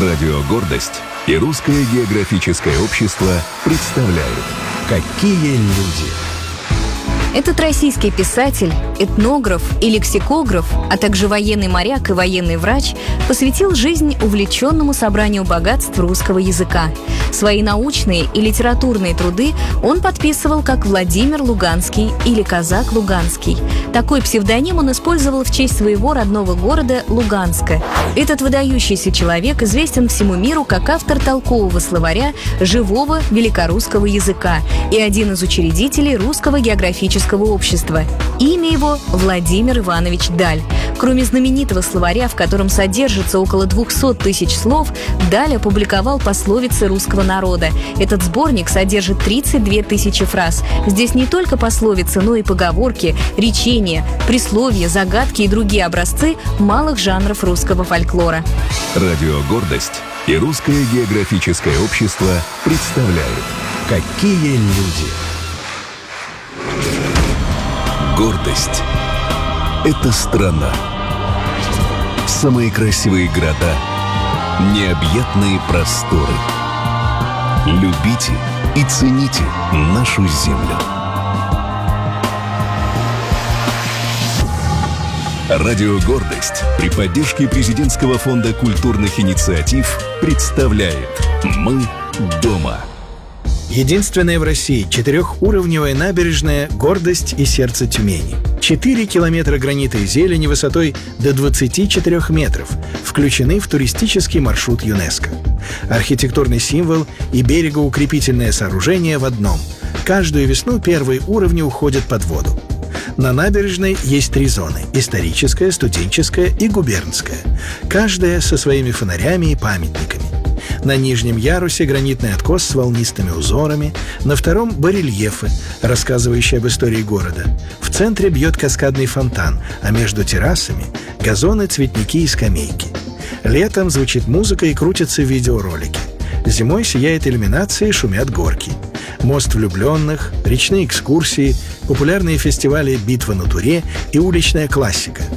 Радио «Гордость» и Русское географическое общество представляют «Какие люди». Этот российский писатель, этнограф и лексикограф, а также военный моряк и военный врач посвятил жизнь увлеченному собранию богатств русского языка. Свои научные и литературные труды он подписывал как Владимир Луганский или Казак Луганский. Такой псевдоним он использовал в честь своего родного города Луганска. Этот выдающийся человек известен всему миру как автор толкового словаря живого великорусского языка и один из учредителей Русского географического общества. Имя его Владимир Иванович Даль. Кроме знаменитого словаря, в котором содержится около 200 тысяч слов, Даль опубликовал пословицы русского народа. Этот сборник содержит 32 тысячи фраз. Здесь не только пословицы, но и поговорки, речения, присловия, загадки и другие образцы малых жанров русского фольклора. Радио «Гордость» и Русское географическое общество представляют «Какие люди». Гордость – это страна. Самые красивые города, необъятные просторы. Любите и цените нашу землю. Радио «Гордость» при поддержке Президентского фонда культурных инициатив представляет «Мы дома». Единственная в России четырехуровневая набережная «Гордость» и сердце Тюмени. 4 километра гранита и зелени высотой до 24 метров включены в туристический маршрут ЮНЕСКО. Архитектурный символ и берегоукрепительное сооружение в одном. Каждую весну первые уровни уходят под воду. На набережной есть 3 зоны – историческая, студенческая и губернская. Каждая со своими фонарями и памятниками. На нижнем ярусе гранитный откос с волнистыми узорами, на втором – барельефы, рассказывающие об истории города. В центре бьет каскадный фонтан, а между террасами – газоны, цветники и скамейки. Летом звучит музыка и крутятся видеоролики. Зимой сияет иллюминация и шумят горки. Мост влюбленных, речные экскурсии, популярные фестивали «Битва на Туре» и уличная классика.